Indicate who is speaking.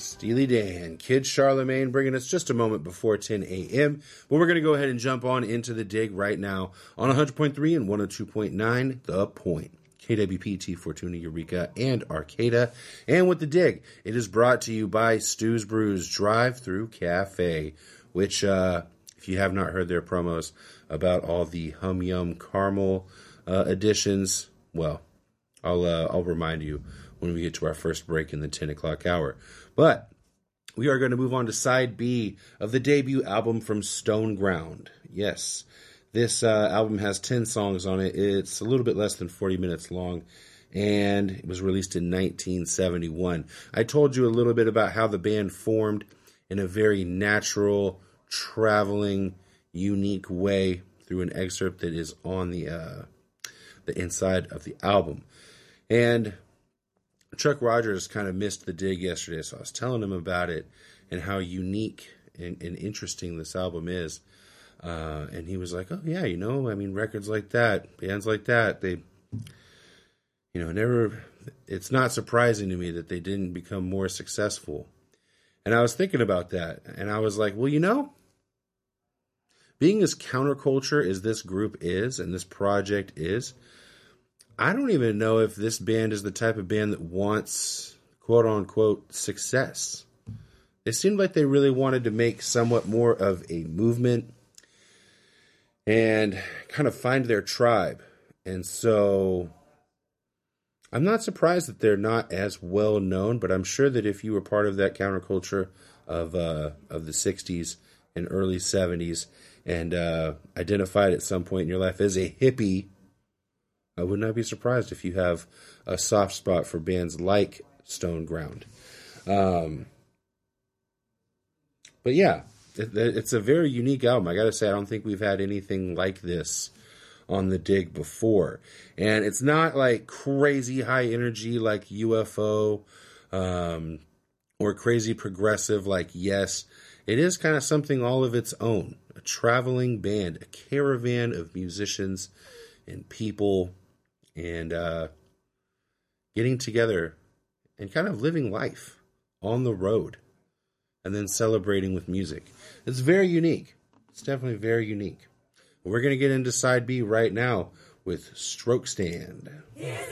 Speaker 1: Steely Dan, Kid Charlemagne, bringing us just a moment before 10 a.m. But we're going to go ahead and jump on into the dig right now on 100.3 and 102.9, The Point. KWPT, Fortuna, Eureka, and Arcata. And with the dig, it is brought to you by Stu's Brews Drive-Thru Cafe, which, if you have not heard their promos about all the Hum Yum Caramel editions, well, I'll remind you when we get to our first break in the 10 o'clock hour. But we are going to move on to side B of the debut album from Stone Ground. Yes, this album has 10 songs on it. It's a little bit less than 40 minutes long, and it was released in 1971. I told you a little bit about how the band formed in a very natural, traveling, unique way through an excerpt that is on the inside of the album. And Chuck Rogers kind of missed the dig yesterday, so I was telling him about it and how unique and interesting this album is. And he was like, oh, yeah, records like that, bands like that, they, it's not surprising to me that they didn't become more successful. And I was thinking about that, and I was like, well, being as counterculture as this group is and this project is, I don't even know if this band is the type of band that wants, quote-unquote, success. It seemed like they really wanted to make somewhat more of a movement and kind of find their tribe. And so I'm not surprised that they're not as well known, but I'm sure that if you were part of that counterculture of the 60s and early 70s and identified at some point in your life as a hippie, I would not be surprised if you have a soft spot for bands like Stone Ground. But yeah, it's a very unique album. I got to say, I don't think we've had anything like this on the dig before. And it's not like crazy high energy like UFO or crazy progressive like Yes. It is kind of something all of its own. A traveling band, a caravan of musicians and people, and getting together and kind of living life on the road and then celebrating with music. It's very unique. It's definitely very unique. We're going to get into side B right now with Stroke Stand.